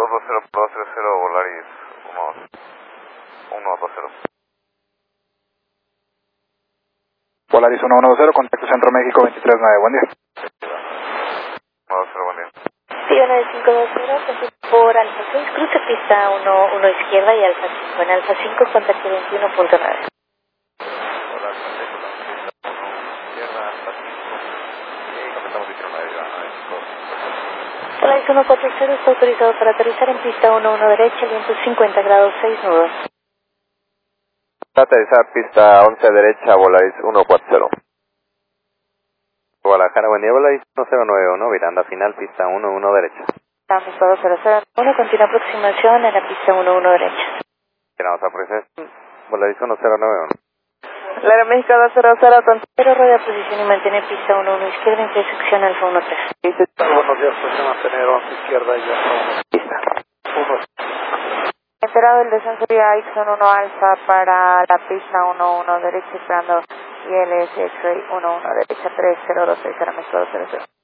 220, Volaris 120. Volaris 110, contacto Centro México 239, buen día. 120, buen día. Sí, 9520, por Alfa 6, cruce pista 1 izquierda y Alfa 5. En Alfa 5, contacto 21.9. Volaris 140 está autorizado para aterrizar en pista 11 derecha, viento 50 grados 6 nudos. Aterrizar pista 11 derecha, Volaris 140. Guadalajara, buen día, Volaris 1091, viranda final, pista 11 derecha. Estamos para 001, continua aproximación en la pista 11 derecha. Vamos a procesar, Volaris 1091. Aeroméxico 200, considero rueda posición y mantiene pista 11 izquierda, intersección Alfa 13. Buenos días, pues mantener 11 izquierda y ya pista. 1. Enterado el descenso vía Ixon 1 Alfa para la pista 11 derecha, esperando ILS X-Ray 11 derecha 3026, Aeroméxico 200.